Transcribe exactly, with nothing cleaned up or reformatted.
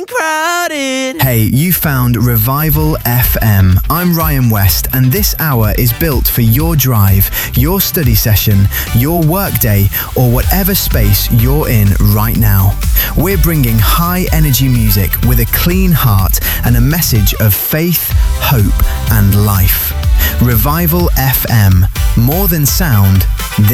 crowded. Hey, you found Revival F M. I'm Ryan West, and this hour is built for your drive, your study session, your workday, or whatever space you're in right now. We're bringing high energy music with a clean heart and a message of faith, hope, and life. Revival F M. More than sound,